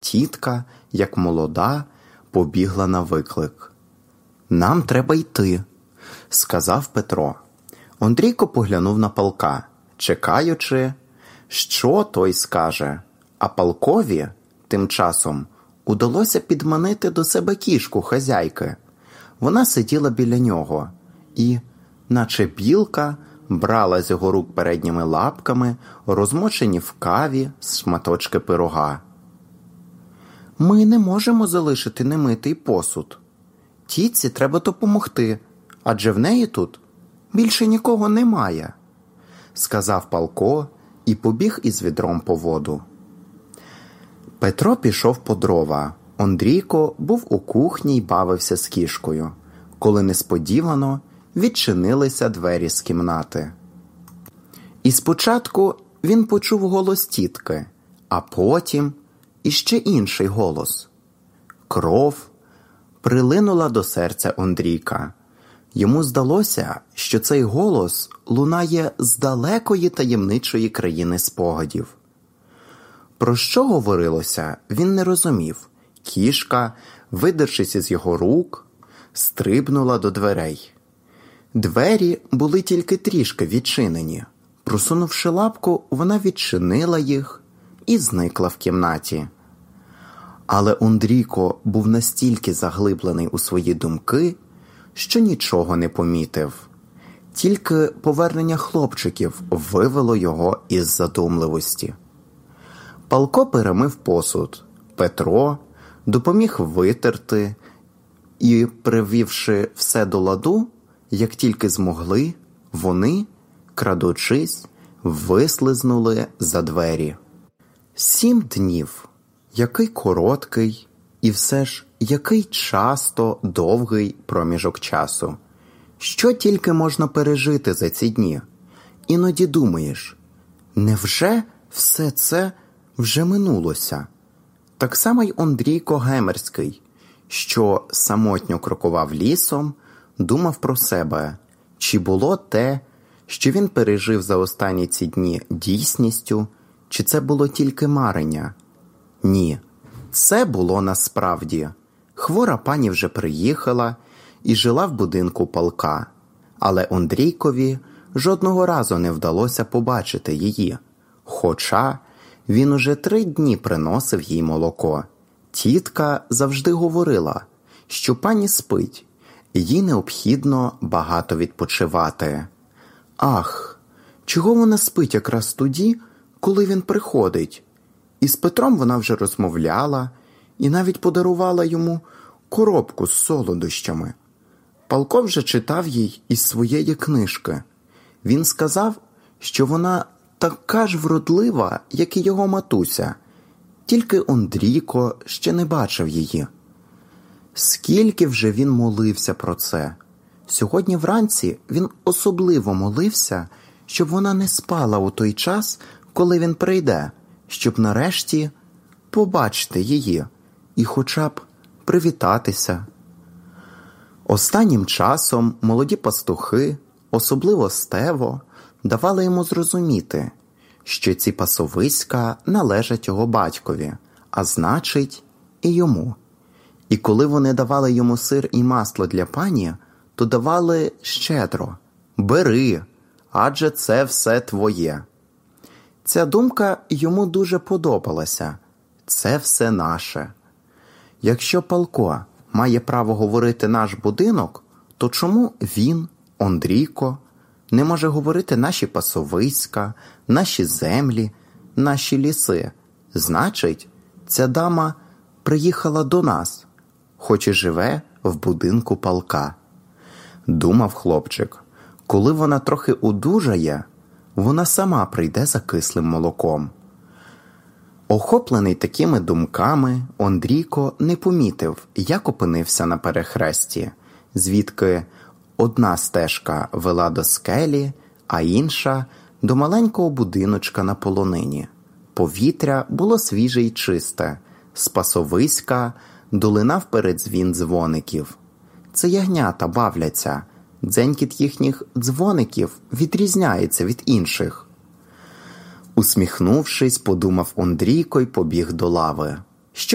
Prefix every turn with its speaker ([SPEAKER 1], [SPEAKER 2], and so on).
[SPEAKER 1] Тітка, як молода, побігла на виклик. «Нам треба йти», – сказав Петро. Ондрійко поглянув на Палка, чекаючи, що той скаже. А Палкові тим часом удалося підманити до себе кішку хазяйки. Вона сиділа біля нього і, наче білка, брала з його рук передніми лапками, розмочені в каві, шматочки пирога. «Ми не можемо залишити немитий посуд. Тітці треба допомогти, адже в неї тут більше нікого немає», – сказав Палко і побіг із відром по воду. Петро пішов по дрова. Ондрійко був у кухні й бавився з кішкою, коли несподівано відчинилися двері з кімнати. І спочатку він почув голос тітки, а потім іще інший голос. Кров прилинула до серця Ондрійка. Йому здалося, що цей голос лунає з далекої таємничої країни спогадів. Про що говорилося, він не розумів. Кішка, видершись із його рук, стрибнула до дверей. Двері були тільки трішки відчинені. Просунувши лапку, вона відчинила їх і зникла в кімнаті. Але Ондрійко був настільки заглиблений у свої думки, що нічого не помітив. Тільки повернення хлопчиків вивело його із задумливості. Палко перемив посуд. Петро допоміг витерти і, привівши все до ладу, як тільки змогли, вони, крадучись, вислизнули за двері. 7 днів. Який короткий і все ж який часто довгий проміжок часу. Що тільки можна пережити за ці дні? Іноді думаєш, невже все це вже минулося? Так само й Ондрійко Гемерський, що самотньо крокував лісом, думав про себе, чи було те, що він пережив за останні ці дні дійсністю, чи це було тільки марення? Ні, це було насправді. Хвора пані вже приїхала і жила в будинку Палка, але Ондрійкові жодного разу не вдалося побачити її, хоча він уже 3 дні приносив їй молоко. Тітка завжди говорила, що пані спить, їй необхідно багато відпочивати. Ах, чого вона спить якраз тоді, коли він приходить? І з Петром вона вже розмовляла і навіть подарувала йому коробку з солодощами. Палко вже читав їй із своєї книжки. Він сказав, що вона така ж вродлива, як і його матуся, тільки Ондрійко ще не бачив її. Скільки вже він молився про це. Сьогодні вранці він особливо молився, щоб вона не спала у той час, коли він прийде, щоб нарешті побачити її і хоча б привітатися. Останнім часом молоді пастухи, особливо Стево, давали йому зрозуміти, що ці пасовиська належать його батькові, а значить і йому. І коли вони давали йому сир і масло для пані, то давали щедро. «Бери, адже це все твоє». Ця думка йому дуже подобалася. Це все наше. Якщо Палко має право говорити «наш будинок», то чому він, Ондрійко, не може говорити «наші пасовиська», «наші землі», «наші ліси»? Значить, ця дама приїхала до нас, хоч і живе в будинку Палка. Думав хлопчик, коли вона трохи одужає, вона сама прийде за кислим молоком. Охоплений такими думками, Ондрійко не помітив, як опинився на перехресті, звідки одна стежка вела до скелі, а інша – до маленького будиночка на полонині. Повітря було свіже й чисте, з пасовиська долинав передзвін дзвоників. Це ягнята бавляться, дзенькіт їхніх дзвоників відрізняється від інших. Усміхнувшись, подумав Ондрійко й побіг до лави.